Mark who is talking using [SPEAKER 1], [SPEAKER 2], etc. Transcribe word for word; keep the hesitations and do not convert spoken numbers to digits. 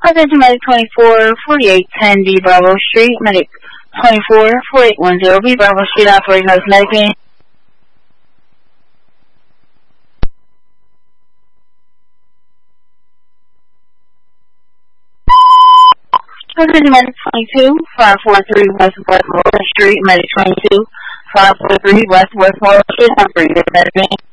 [SPEAKER 1] Attention Medic twenty-four, forty-eight ten B Bravo Street, Medic twenty-four, forty-eight ten B Bravo Street, operating as Medic. Attention Medic twenty-two, five forty-three West Westmoreland Street, Medic twenty-two, five forty-three West Westmoreland Street, operating as Medic.